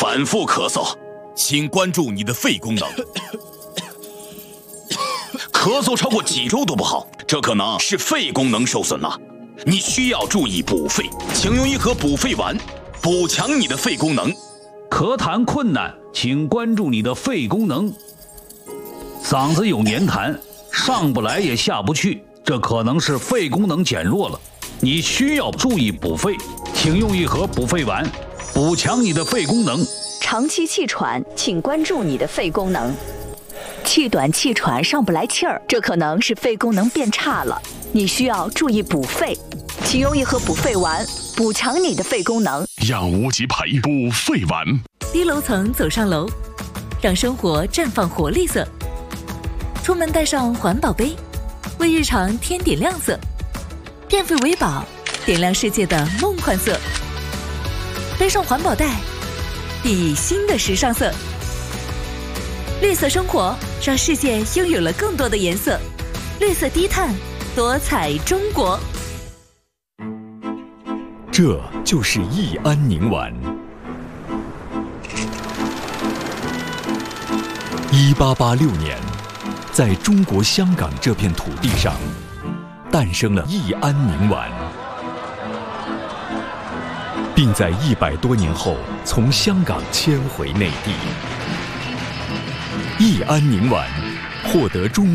反复咳嗽，请关注你的肺功能。咳嗽超过几周都不好，这可能是肺功能受损了。你需要注意补肺，请用一盒补肺丸，补强你的肺功能。 咳痰困难，请关注你的肺功能。嗓子有黏痰，上不来也下不去，这可能是肺功能减弱了。你需要注意补肺，请用一盒补肺丸，补强你的肺功能。 长期气喘，请关注你的肺功能。气短气喘上不来气儿，这可能是肺功能变差了。你需要注意补肺，请用一盒补肺丸，补强你的肺功能。 养无极培补肺丸。 低楼层走上楼，让生活绽放活力色。出门带上环保杯，为日常添点亮色。电费为宝，点亮世界的梦幻色。背上环保袋，熠熠新的时尚色。绿色生活，让世界拥有了更多的颜色。绿色低碳，多彩中国。 这就是益安宁丸。1886年，在中国香港这片土地上，诞生了益安宁丸，并在100多年后从香港迁回内地。益安宁丸获得中